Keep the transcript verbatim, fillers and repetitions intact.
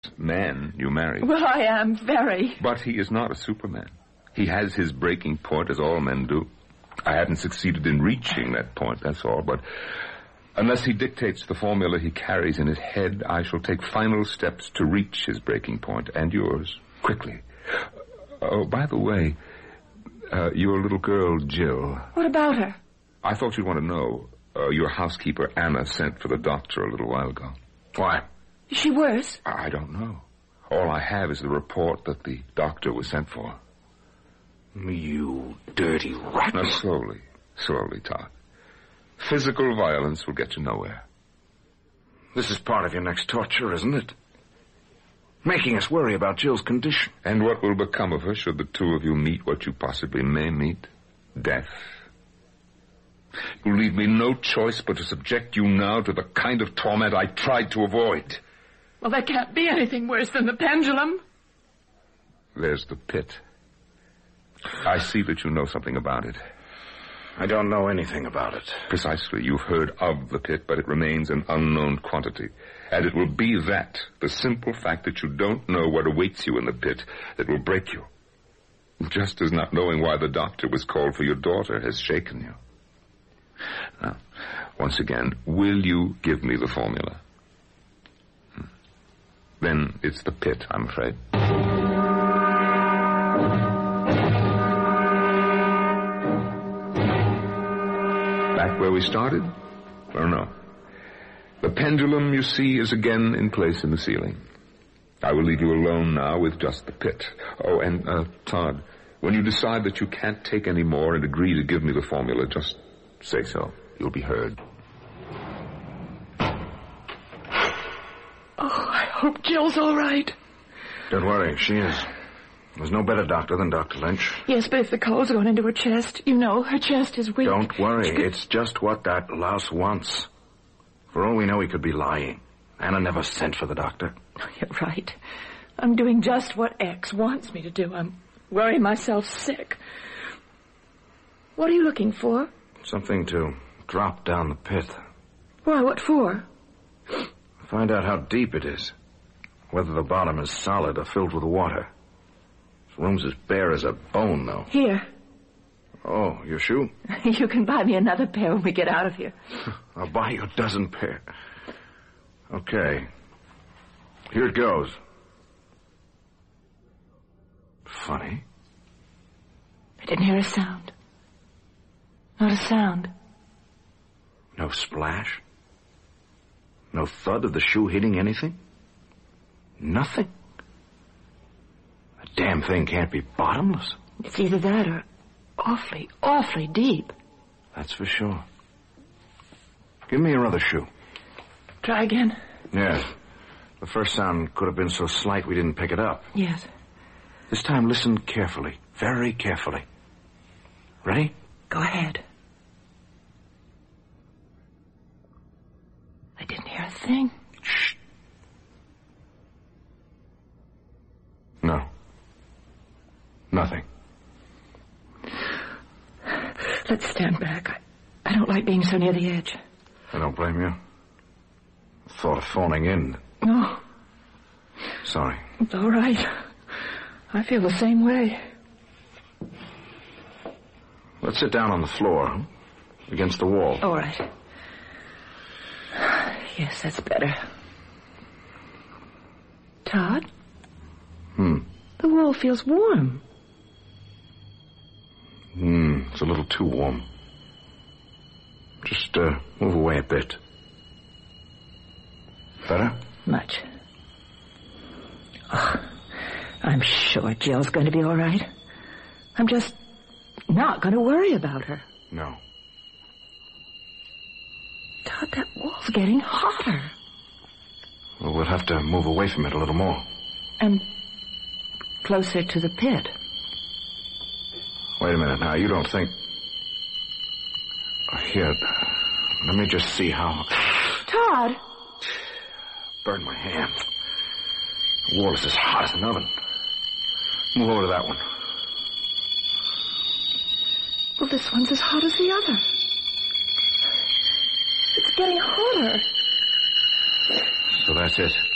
man you marry. Well, I am very. But he is not a Superman. He has his breaking point, as all men do. I haven't succeeded in reaching that point, that's all, but unless he dictates the formula he carries in his head, I shall take final steps to reach his breaking point, and yours, quickly. Oh, by the way, uh, your little girl, Jill. What about her? I thought you'd want to know. Uh, your housekeeper, Anna, sent for the doctor a little while ago. Why? Is she worse? I don't know. All I have is the report that the doctor was sent for. You dirty rat. Now, slowly, slowly, Todd. Physical violence will get you nowhere. This is part of your next torture, isn't it? Making us worry about Jill's condition. And what will become of her should the two of you meet what you possibly may meet? Death. You leave me no choice but to subject you now to the kind of torment I tried to avoid. Well, there can't be anything worse than the pendulum. There's the pit. I see that you know something about it. I don't know anything about it. Precisely. You've heard of the pit, but it remains an unknown quantity. And it will be that, the simple fact that you don't know what awaits you in the pit, that will break you. Just as not knowing why the doctor was called for your daughter has shaken you. Now, once again, will you give me the formula? Hmm. Then it's the pit, I'm afraid. Back where we started? Or no? The pendulum, you see, is again in place in the ceiling. I will leave you alone now with just the pit. Oh, and, uh, Todd, when you decide that you can't take any more and agree to give me the formula, just say so. You'll be heard. Oh, I hope Jill's all right. Don't worry, she is. There's no better doctor than Doctor Lynch. Yes, but if the cold's gone into her chest, you know, her chest is weak. Don't worry. Could... It's just what that louse wants. For all we know, he could be lying. Anna never sent for the doctor. Oh, you're right. I'm doing just what X wants me to do. I'm worrying myself sick. What are you looking for? Something to drop down the pit. Why, what for? Find out how deep it is. Whether the bottom is solid or filled with water. This room's as bare as a bone, though. Here. Oh, your shoe? You can buy me another pair when we get out of here. I'll buy you a dozen pair. Okay. Here it goes. Funny. I didn't hear a sound. Not a sound. No splash? No thud of the shoe hitting anything? Nothing? The damn thing can't be bottomless. It's either that or awfully, awfully deep. That's for sure. Give me your other shoe. Try again? Yes. The first sound could have been so slight we didn't pick it up. Yes. This time listen carefully. Very carefully. Ready? Go ahead. I didn't hear a thing. Shh. No. Nothing. Let's stand back. I, I don't like being so near the edge. I don't blame you. Thought of phoning in. No. Sorry. It's all right. I feel the same way. Let's sit down on the floor, huh? Against the wall. All right. Yes, that's better. Todd? Hmm. The wall feels warm. Hmm, it's a little too warm. Just, uh, move away a bit. Better? Much. Oh, I'm sure Jill's going to be all right. I'm just not going to worry about her. No. Todd, that wall's getting hotter. Well, we'll have to move away from it a little more. And closer to the pit. Wait a minute now, you don't think... Oh, here, let me just see how... Todd! Burned my hand. The wall is as hot as an oven. Move over to that one. Well, this one's as hot as the other. It's getting hotter. So that's it.